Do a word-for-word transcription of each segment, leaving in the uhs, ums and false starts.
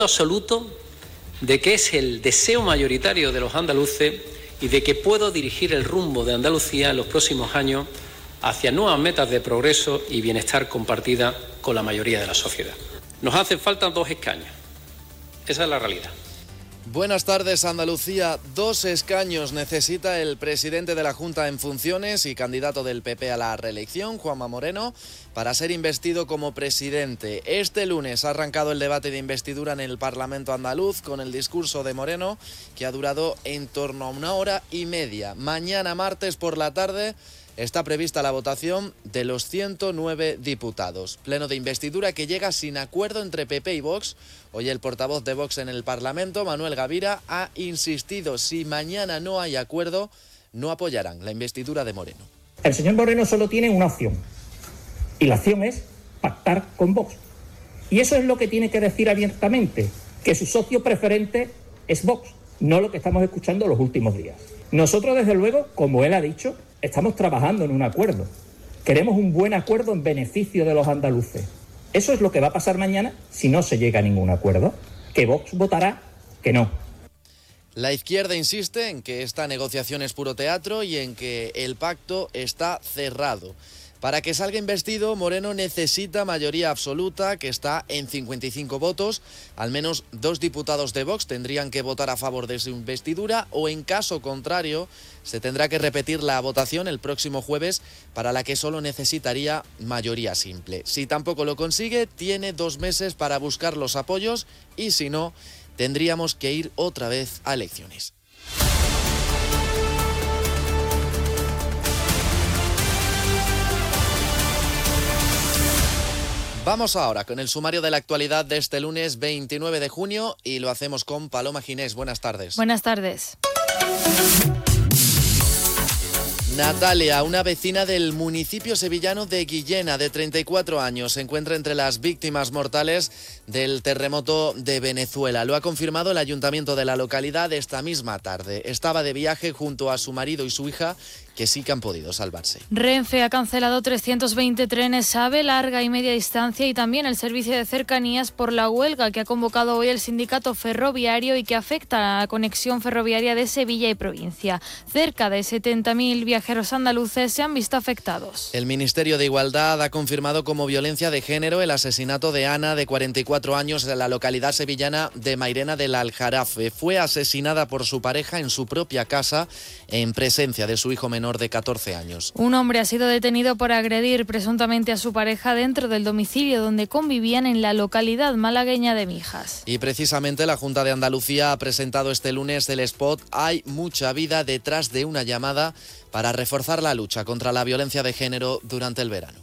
absoluto de que es el deseo mayoritario de los andaluces y de que puedo dirigir el rumbo de Andalucía en los próximos años hacia nuevas metas de progreso y bienestar compartida con la mayoría de la sociedad. Nos hacen falta dos escaños. Esa es la realidad. Buenas tardes, Andalucía. Dos escaños necesita el presidente de la Junta en funciones y candidato del P P a la reelección, Juanma Moreno, para ser investido como presidente. Este lunes ha arrancado el debate de investidura en el Parlamento andaluz con el discurso de Moreno, que ha durado en torno a una hora y media. Mañana, martes por la tarde, está prevista la votación de los ciento nueve diputados. Pleno de investidura que llega sin acuerdo entre P P y Vox. Hoy el portavoz de Vox en el Parlamento, Manuel Gavira, ha insistido: si mañana no hay acuerdo, no apoyarán la investidura de Moreno. El señor Moreno solo tiene una opción, y la opción es pactar con Vox. Y eso es lo que tiene que decir abiertamente, que su socio preferente es Vox, no lo que estamos escuchando los últimos días. Nosotros, desde luego, como él ha dicho, estamos trabajando en un acuerdo. Queremos un buen acuerdo en beneficio de los andaluces. Eso es lo que va a pasar mañana si no se llega a ningún acuerdo. Que Vox votará que no. La izquierda insiste en que esta negociación es puro teatro y en que el pacto está cerrado. Para que salga investido, Moreno necesita mayoría absoluta, que está en cincuenta y cinco votos. Al menos dos diputados de Vox tendrían que votar a favor de su investidura, o en caso contrario, se tendrá que repetir la votación el próximo jueves, para la que solo necesitaría mayoría simple. Si tampoco lo consigue, tiene dos meses para buscar los apoyos y si no, tendríamos que ir otra vez a elecciones. Vamos ahora con el sumario de la actualidad de este lunes veintinueve de junio y lo hacemos con Paloma Ginés. Buenas tardes. Buenas tardes. Natalia, una vecina del municipio sevillano de Guillena, de treinta y cuatro años, se encuentra entre las víctimas mortales del terremoto de Venezuela. Lo ha confirmado el ayuntamiento de la localidad esta misma tarde. Estaba de viaje junto a su marido y su hija, que sí que han podido salvarse. Renfe ha cancelado trescientos veinte trenes AVE larga y media distancia y también el servicio de cercanías por la huelga que ha convocado hoy el sindicato ferroviario y que afecta a la conexión ferroviaria de Sevilla y provincia. Cerca de setenta mil viajeros andaluces se han visto afectados. El Ministerio de Igualdad ha confirmado como violencia de género el asesinato de Ana, de cuarenta y cuatro años, en la localidad sevillana de Mairena del Aljarafe. Fue asesinada por su pareja en su propia casa en presencia de su hijo menor de catorce años. Un hombre ha sido detenido por agredir presuntamente a su pareja dentro del domicilio donde convivían en la localidad malagueña de Mijas. Y precisamente la Junta de Andalucía ha presentado este lunes el spot Hay mucha vida detrás de una llamada, para reforzar la lucha contra la violencia de género durante el verano.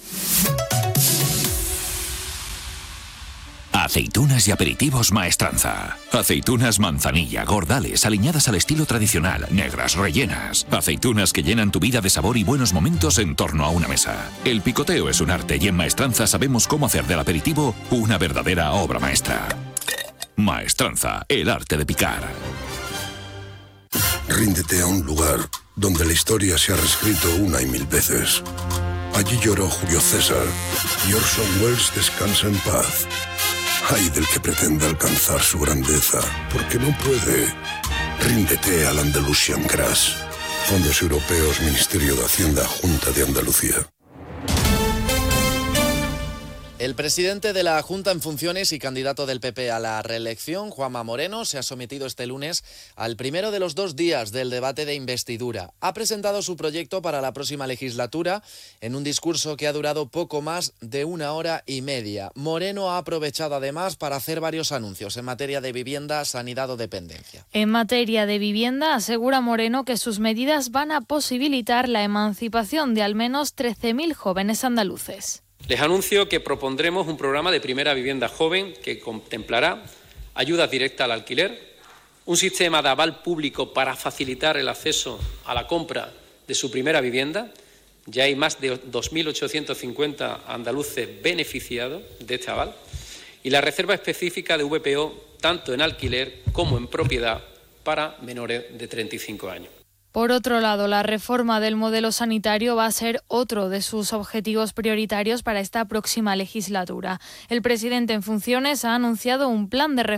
Aceitunas y aperitivos Maestranza. Aceitunas manzanilla, gordales, aliñadas al estilo tradicional, negras, rellenas. Aceitunas que llenan tu vida de sabor y buenos momentos en torno a una mesa. El picoteo es un arte y en Maestranza sabemos cómo hacer del aperitivo una verdadera obra maestra. Maestranza, el arte de picar. Ríndete a un lugar donde la historia se ha reescrito una y mil veces. Allí lloró Julio César y Orson Welles descansa en paz. Ay del que pretende alcanzar su grandeza, porque no puede. Ríndete al Andalusian Grass. Fondos Europeos, Ministerio de Hacienda, Junta de Andalucía. El presidente de la Junta en funciones y candidato del P P a la reelección, Juanma Moreno, se ha sometido este lunes al primero de los dos días del debate de investidura. Ha presentado su proyecto para la próxima legislatura en un discurso que ha durado poco más de una hora y media. Moreno ha aprovechado además para hacer varios anuncios en materia de vivienda, sanidad o dependencia. En materia de vivienda, asegura Moreno que sus medidas van a posibilitar la emancipación de al menos trece mil jóvenes andaluces. Les anuncio que propondremos un programa de primera vivienda joven que contemplará ayudas directas al alquiler, un sistema de aval público para facilitar el acceso a la compra de su primera vivienda. Ya hay más de dos mil ochocientos cincuenta andaluces beneficiados de este aval. Y la reserva específica de V P O, tanto en alquiler como en propiedad, para menores de treinta y cinco años. Por otro lado, la reforma del modelo sanitario va a ser otro de sus objetivos prioritarios para esta próxima legislatura. El presidente en funciones ha anunciado un plan de reforma